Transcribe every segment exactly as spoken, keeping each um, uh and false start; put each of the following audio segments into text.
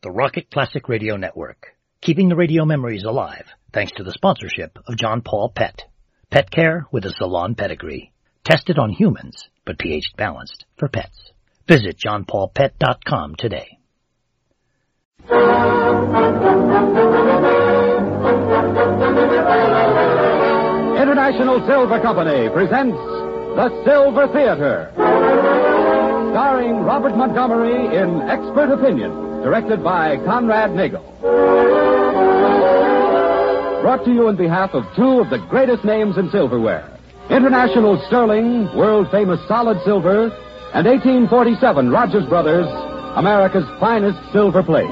the Rocket Classic Radio Network, keeping the radio memories alive thanks to the sponsorship of John Paul Pet. Pet care with a salon pedigree. Tested on humans, but pH balanced for pets. Visit john paul pet dot com today. International Silver Company presents The Silver Theater, starring Robert Montgomery in Expert Opinion, directed by Conrad Nagel. Brought to you on behalf of two of the greatest names in silverware, International Sterling, world-famous solid silver, and eighteen forty-seven Rogers Brothers, America's finest silver plate.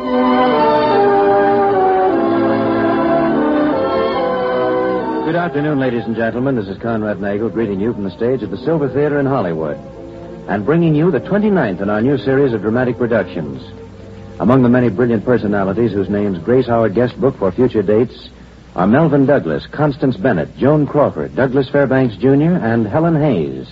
Good afternoon, ladies and gentlemen. This is Conrad Nagel greeting you from the stage of the Silver Theater in Hollywood and bringing you the twenty-ninth in our new series of dramatic productions. Among the many brilliant personalities whose names grace our guest book for future dates are Melvin Douglas, Constance Bennett, Joan Crawford, Douglas Fairbanks Junior, and Helen Hayes.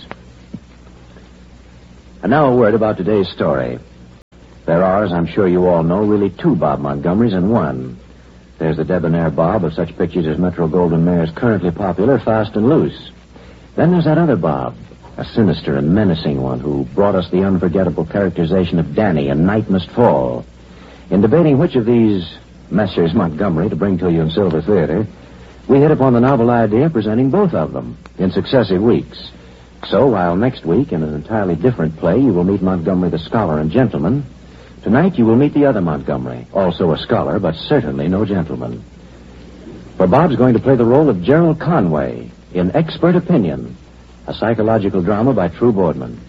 And now a word about today's story. There are, as I'm sure you all know, really two Bob Montgomerys in one. There's the debonair Bob of such pictures as Metro-Goldwyn-Mayer's currently popular Fast and Loose. Then there's that other Bob, a sinister and menacing one who brought us the unforgettable characterization of Danny in Night Must Fall. In debating which of these Messrs. Montgomery to bring to you in Silver Theater, we hit upon the novel idea of presenting both of them in successive weeks. So while next week, in an entirely different play, you will meet Montgomery the scholar and gentleman, tonight you will meet the other Montgomery, also a scholar, but certainly no gentleman. For Bob's going to play the role of Gerald Conway in Expert Opinion, a psychological drama by True Boardman.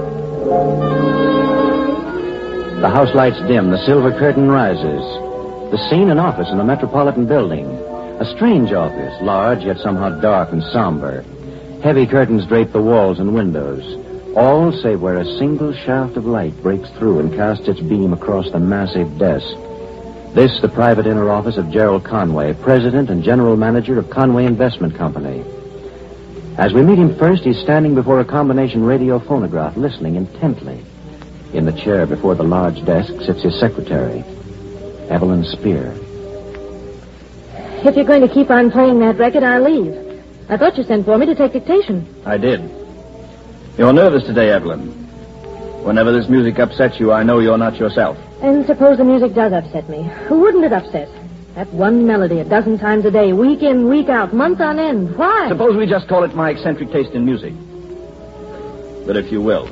The house lights dim, the silver curtain rises. The scene, an office in a metropolitan building. A strange office, large yet somehow dark and somber. Heavy curtains drape the walls and windows, all save where a single shaft of light breaks through and casts its beam across the massive desk. This, the private inner office of Gerald Conway, president and general manager of Conway Investment Company. As we meet him first, he's standing before a combination radio phonograph, listening intently. In the chair before the large desk sits his secretary, Evelyn Spear. If you're going to keep on playing that record, I'll leave. I thought you sent for me to take dictation. I did. You're nervous today, Evelyn. Whenever this music upsets you, I know you're not yourself. And suppose the music does upset me. Who wouldn't it upset? That one melody a dozen times a day, week in, week out, month on end. Why? Suppose we just call it my eccentric taste in music. But if you will,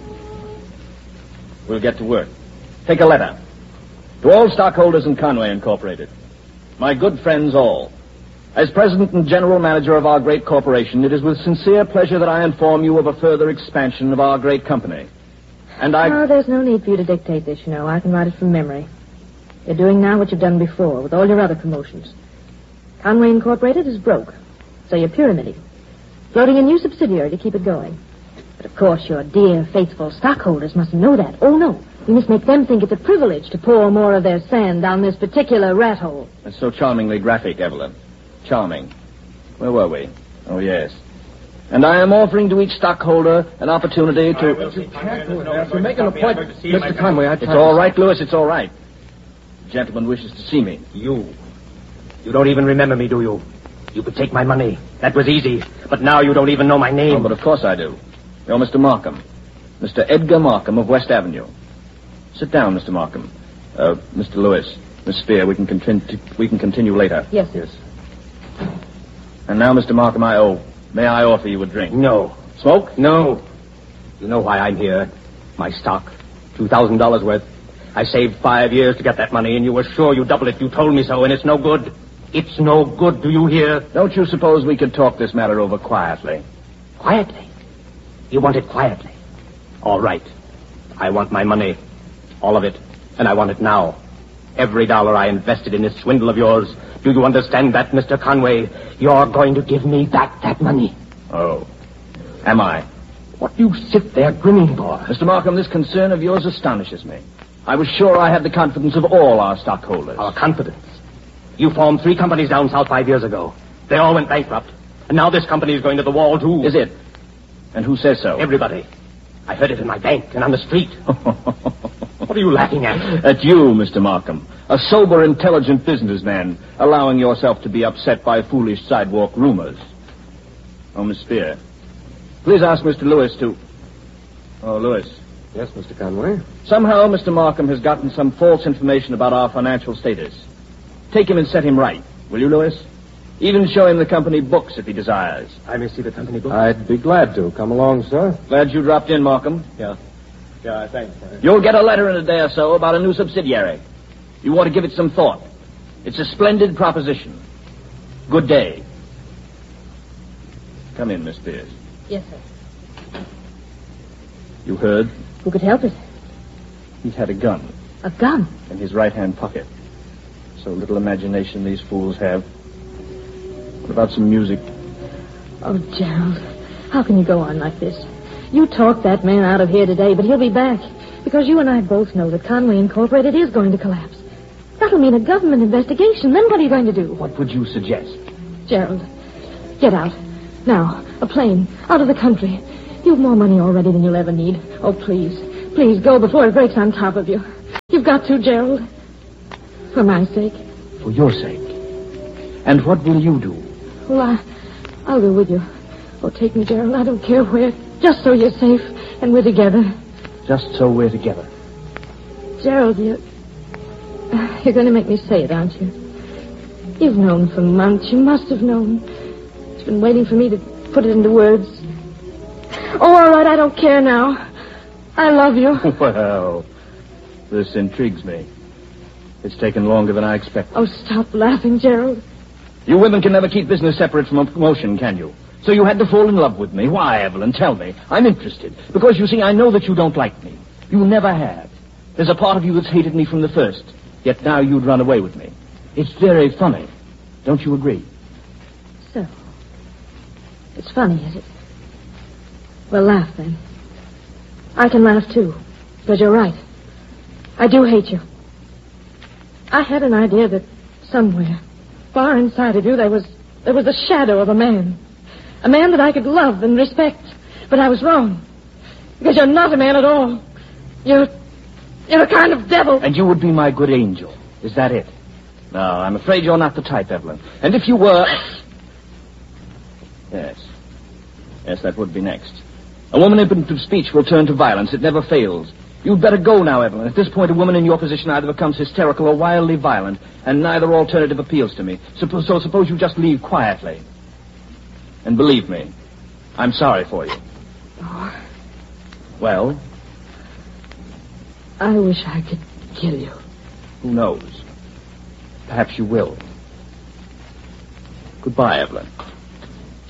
we'll get to work. Take a letter. To all stockholders in Conway Incorporated. My good friends all. As president and general manager of our great corporation, it is with sincere pleasure that I inform you of a further expansion of our great company. And I... Oh, there's no need for you to dictate this, you know. I can write it from memory. You're doing now what you've done before with all your other promotions. Conway Incorporated is broke, so you're pyramiding. Floating a new subsidiary to keep it going. But of course your dear, faithful stockholders mustn't know that. Oh, no. You must make them think it's a privilege to pour more of their sand down this particular rat hole. That's so charmingly graphic, Evelyn. Charming. Where were we? Oh, yes. And I am offering to each stockholder an opportunity to... We're making a point. Mister Conway, I... It's all right, Lewis, it's all right. The gentleman wishes to see me. You. You don't even remember me, do you? You could take my money. That was easy. But now you don't even know my name. Oh, but of course I do. You're Mister Markham. Mister Edgar Markham of West Avenue. Sit down, Mister Markham. Uh, Mister Lewis, Miss Spear, we can, continue, we can continue later. Yes, yes. And now, Mister Markham, I owe. May I offer you a drink? No. Smoke? No. You know why I'm here. My stock. two thousand dollars worth. I saved five years to get that money, and you were sure you'd double it. You told me so, and it's no good. It's no good, do you hear? Don't you suppose we could talk this matter over quietly? Quietly? You want it quietly? All right. I want my money. All of it. And I want it now. Every dollar I invested in this swindle of yours. Do you understand that, Mister Conway? You're going to give me back that money. Oh. Am I? What do you sit there grinning for? Mister Markham, this concern of yours astonishes me. I was sure I had the confidence of all our stockholders. Our confidence? You formed three companies down south five years ago. They all went bankrupt. And now this company is going to the wall, too. Is it? And who says so? Everybody. I heard it in my bank and on the street. What are you laughing at? At you, Mister Markham. A sober, intelligent businessman, allowing yourself to be upset by foolish sidewalk rumors. Oh, Miss Spear, please ask Mister Lewis to... Oh, Lewis. Yes, Mister Conway? Somehow Mister Markham has gotten some false information about our financial status. Take him and set him right, will you, Lewis? Even show him the company books if he desires. I may see the company books? I'd be glad to. Come along, sir. Glad you dropped in, Markham. Yeah. Yeah, thanks. Sir. You'll get a letter in a day or so about a new subsidiary. You want to give it some thought. It's a splendid proposition. Good day. Come in, Miss Spears. Yes, sir. You heard? Who could help it? He had a gun A gun? in his right-hand pocket. So little imagination these fools have. What about some music? Oh, Gerald, how can you go on like this? You talked that man out of here today, but he'll be back. Because you and I both know that Conway Incorporated is going to collapse. That'll mean a government investigation. Then what are you going to do? What would you suggest? Gerald, get out. Now, a plane, out of the country. You've more money already than you'll ever need. Oh, please, please go before it breaks on top of you. You've got to, Gerald. For my sake. For your sake. And what will you do? Well, I, I'll go with you. Oh, take me, Gerald. I don't care where. Just so you're safe and we're together. Just so we're together. Gerald, you... You're going to make me say it, aren't you? You've known for months. You must have known. It's been waiting for me to put it into words. Oh, all right, I don't care now. I love you. Well, this intrigues me. It's taken longer than I expected. Oh, stop laughing, Gerald. You women can never keep business separate from a promotion, can you? So you had to fall in love with me. Why, Evelyn? Tell me. I'm interested. Because, you see, I know that you don't like me. You never have. There's a part of you that's hated me from the first. Yet now you'd run away with me. It's very funny. Don't you agree? So, it's funny, is it? Well, laugh, then. I can laugh, too. Because you're right. I do hate you. I had an idea that somewhere, far inside of you, there was there was a shadow of a man. A man that I could love and respect. But I was wrong. Because you're not a man at all. You're... You're a kind of devil. And you would be my good angel. Is that it? No, I'm afraid you're not the type, Evelyn. And if you were... Yes. Yes, that would be next. A woman impotent of speech will turn to violence. It never fails. You'd better go now, Evelyn. At this point, a woman in your position either becomes hysterical or wildly violent, and neither alternative appeals to me. So, so suppose you just leave quietly. And believe me, I'm sorry for you. Oh. Well? I wish I could kill you. Who knows? Perhaps you will. Goodbye, Evelyn.